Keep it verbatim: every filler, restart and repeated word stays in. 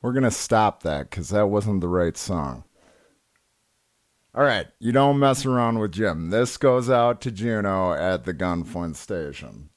We're going to stop that because that wasn't the right song. All right. You don't mess around with Jim. This goes out to Juno at the Gunflint Station.